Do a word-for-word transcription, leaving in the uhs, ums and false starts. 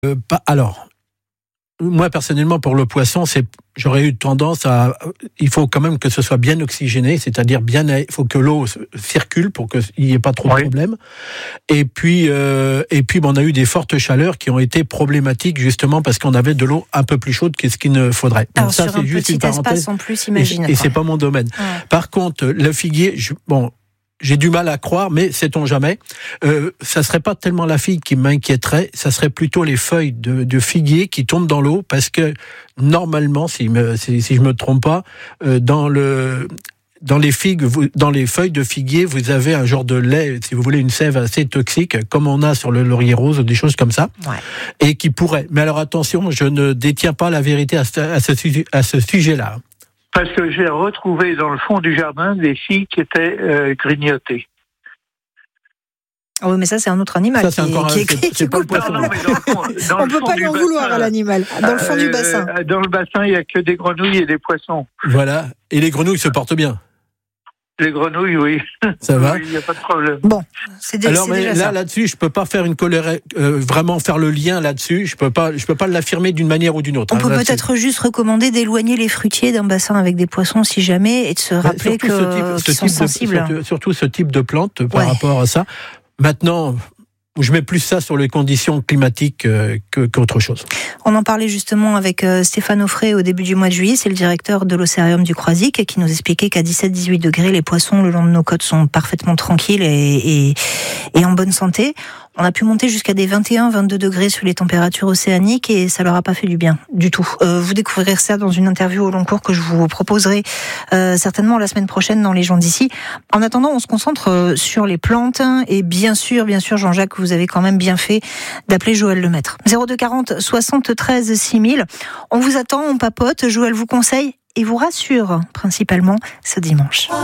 euh, pas, alors, moi personnellement pour le poisson, c'est, j'aurais eu tendance à, il faut quand même que ce soit bien oxygéné, c'est-à-dire bien, il faut que l'eau circule pour qu'il n'y ait pas trop oui. de problèmes. Et puis, euh, et puis, bon, on a eu des fortes chaleurs qui ont été problématiques justement parce qu'on avait de l'eau un peu plus chaude que ce qu'il ne faudrait. Alors, donc ça, sur c'est un juste petit une parenthèse. Espace en plus, imagine. Et, et c'est pas mon domaine. Ouais. Par contre, le figuier, je, bon. J'ai du mal à croire, mais sait-on jamais. Euh, ça serait pas tellement la figue qui m'inquiéterait, ça serait plutôt les feuilles de, de figuier qui tombent dans l'eau, parce que normalement, si, me, si, si je me trompe pas, euh, dans le dans les figues, vous, dans les feuilles de figuier, vous avez un genre de lait, si vous voulez, une sève assez toxique, comme on a sur le laurier rose ou des choses comme ça, ouais. et qui pourrait. Mais alors attention, je ne détiens pas la vérité à ce, à ce, à ce sujet-là. Parce que j'ai retrouvé dans le fond du jardin des figues qui étaient euh, grignotées. Ah oui, mais ça, c'est un autre animal. Ça, c'est qui, encore qui, un, qui, c'est, qui c'est pas le poisson. Non, non, mais dans le fond, dans on le ne peut fond pas lui en bassin, vouloir à l'animal. Dans le fond euh, du bassin. Dans le bassin, il n'y a que des grenouilles et des poissons. Voilà. Et les grenouilles se portent bien. Les grenouilles, oui. Ça va. Il n'y a pas de problème. Bon, c'est, dé- Alors, c'est mais déjà là, ça. là-dessus, je peux pas faire une colère, euh, vraiment faire le lien là-dessus. Je peux pas, je peux pas l'affirmer d'une manière ou d'une autre. On hein, peut là-dessus. peut-être juste recommander d'éloigner les fruitiers d'un bassin avec des poissons, si jamais, et de se rappeler que ce type, ce qu'ils sont type sensibles. De, surtout, surtout ce type de plante par Ouais. rapport à ça. Maintenant, je mets plus ça sur les conditions climatiques euh, que, qu'autre chose. On en parlait justement avec euh, Stéphane Offray au début du mois de juillet, c'est le directeur de l'Océarium du Croisic, qui nous expliquait qu'à dix-sept à dix-huit degrés, les poissons le long de nos côtes sont parfaitement tranquilles et, et, et en bonne santé. On a pu monter jusqu'à des vingt et un à vingt-deux degrés sur les températures océaniques et ça leur a pas fait du bien du tout. Euh, vous découvrirez ça dans une interview au long cours que je vous proposerai euh, certainement la semaine prochaine dans Les gens d'ici. En attendant, on se concentre sur les plantes et bien sûr, bien sûr, Jean-Jacques, vous avez quand même bien fait d'appeler Joël Lemaître. zéro deux quarante soixante-treize six mille. On vous attend, on papote. Joël vous conseille et vous rassure principalement ce dimanche.